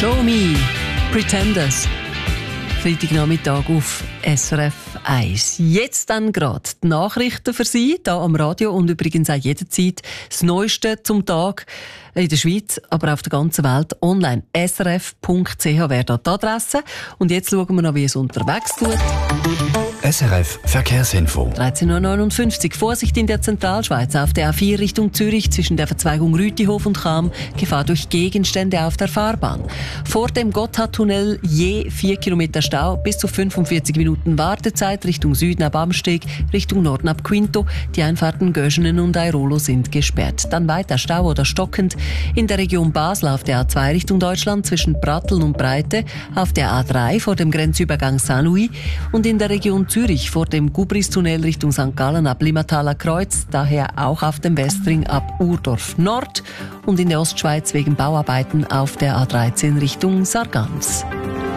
Show Me, Pretenders. Freitagnachmittag auf SRF 1. Jetzt dann gerade die Nachrichten für Sie, hier am Radio und übrigens auch jederzeit das Neueste zum Tag in der Schweiz, aber auf der ganzen Welt online. srf.ch wäre da die Adresse. Und jetzt schauen wir noch, wie es unterwegs tut. SRF Verkehrsinfo. 13.59 Uhr. Vorsicht in der Zentralschweiz. Auf der A4 Richtung Zürich zwischen der Verzweigung Rütihof und Cham. Gefahr durch Gegenstände auf der Fahrbahn. Vor dem Gotthardtunnel je 4 Kilometer Stau, bis zu 45 Minuten Wartezeit. Richtung Süden ab Amsteg, Richtung Norden ab Quinto. Die Einfahrten Göschenen und Airolo sind gesperrt. Dann weiter Stau oder stockend in der Region Basel auf der A2 Richtung Deutschland zwischen Pratteln und Breite. Auf der A3 vor dem Grenzübergang Saint-Louis und in der Region Zürich vor dem Gubristunnel Richtung St. Gallen ab Limataler Kreuz, daher auch auf dem Westring ab Urdorf Nord und in der Ostschweiz wegen Bauarbeiten auf der A13 Richtung Sargans.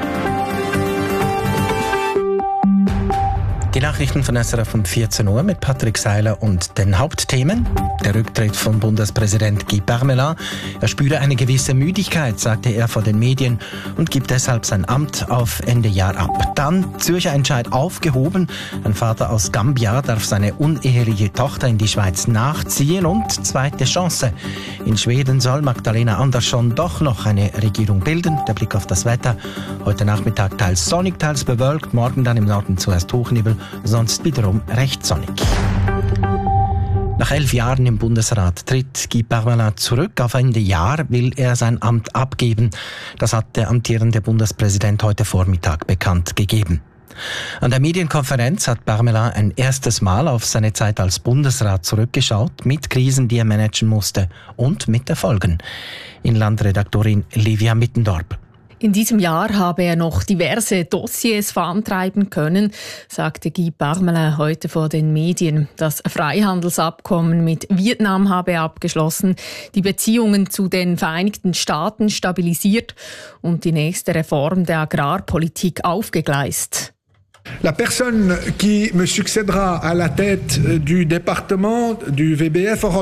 Die Nachrichten von SRF um 14 Uhr mit Patrick Seiler und den Hauptthemen. Der Rücktritt von Bundespräsident Guy Parmelin. Er spüre eine gewisse Müdigkeit, sagte er vor den Medien und gibt deshalb sein Amt auf Ende Jahr ab. Dann Zürcher Entscheid aufgehoben. Ein Vater aus Gambia darf seine uneheliche Tochter in die Schweiz nachziehen und zweite Chance. In Schweden soll Magdalena Andersson doch noch eine Regierung bilden. Der Blick auf das Wetter. Heute Nachmittag teils sonnig, teils bewölkt. Morgen dann im Norden zuerst Hochnebel. Sonst wiederum recht sonnig. Nach 11 Jahren im Bundesrat tritt Guy Parmelin zurück. Auf Ende Jahr will er sein Amt abgeben. Das hat der amtierende Bundespräsident heute Vormittag bekannt gegeben. An der Medienkonferenz hat Parmelin ein erstes Mal auf seine Zeit als Bundesrat zurückgeschaut, mit Krisen, die er managen musste und mit Erfolgen. Inlandredaktorin Livia Mittendorp. In diesem Jahr habe er noch diverse Dossiers vorantreiben können, sagte Guy Parmelin heute vor den Medien. Das Freihandelsabkommen mit Vietnam habe er abgeschlossen, die Beziehungen zu den Vereinigten Staaten stabilisiert und die nächste Reform der Agrarpolitik aufgegleist. La personne qui me succédera à la tête du département du VBF aura